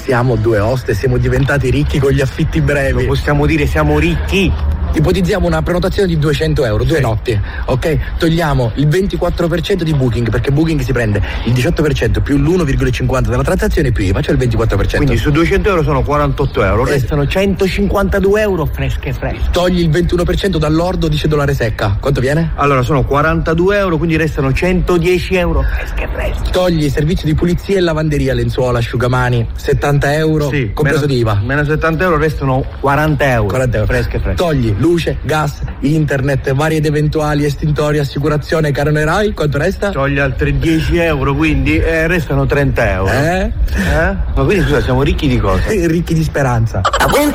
Siamo due oste, siamo diventati ricchi con gli affitti brevi. Lo possiamo dire, siamo ricchi. Ipotizziamo una prenotazione di 200 euro, 2 notti, ok? Togliamo il 24% di Booking, perché Booking si prende il 18% più l'1,50 della transazione più IVA, cioè il 24%. Quindi su 200 euro sono 48 euro, restano 152 euro fresche. Togli il 21% dall'ordo, dice dollare secca, quanto viene? Allora sono 42 euro, quindi restano 110 euro fresche. Togli i servizi di pulizia e lavanderia, lenzuola, asciugamani, 70 euro, sì, compreso di IVA. Meno 70 euro restano 40 euro. Fresche. Togli luce, gas, internet, vari ed eventuali, estintori, assicurazione, caronerai, quanto resta? Togli altri 10 euro, quindi restano 30 euro. Ma quindi scusa, siamo ricchi di cosa? Ricchi di speranza.